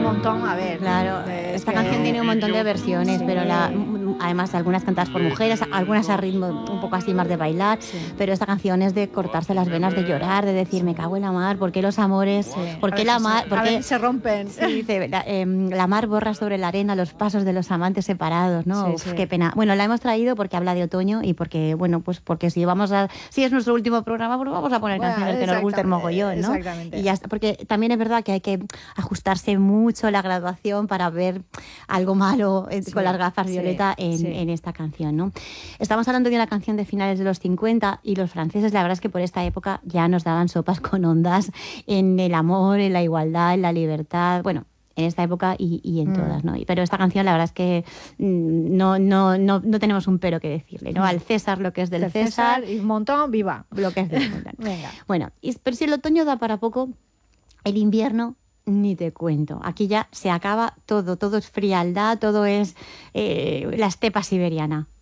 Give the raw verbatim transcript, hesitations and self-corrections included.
montón, a ver. Claro, esta que... canción tiene un montón de versiones, sí. pero la, además algunas cantadas por mujeres, algunas a ritmo un poco así más de bailar, sí. pero esta canción es de cortarse las venas, de llorar, de decir, me cago en la mar, ¿por qué los amores? Sí. ¿Por qué la mar? ¿Por qué se rompen? Sí, dice, la, eh, la mar borra sobre la arena los pasos de los amantes separados, ¿no? Sí, Uf, sí. Qué pena. Bueno, la hemos traído porque habla de otoño y porque, bueno, pues porque si vamos a, si es nuestro último programa, pues vamos a poner bueno, canciones que nos gusten mogollón, ¿no? Exactamente. Y ya está, porque también es verdad que hay que ajustarse mucho la graduación para ver algo malo sí, con las gafas violeta sí, en, sí. en esta canción, ¿no? Estamos hablando de una canción de finales de los cincuenta y los franceses, la verdad es que por esta época ya nos daban sopas con ondas en el amor, en la igualdad, en la libertad, bueno, en esta época y, y en mm. todas, ¿no? Pero esta canción la verdad es que no, no, no, no tenemos un pero que decirle, ¿no? Al César lo que es del, del César, César y un montón, viva. Lo que es del montón. Venga. Bueno, y, pero si el otoño da para poco, el invierno ni te cuento. Aquí ya se acaba todo, todo es frialdad, todo es eh, la estepa siberiana.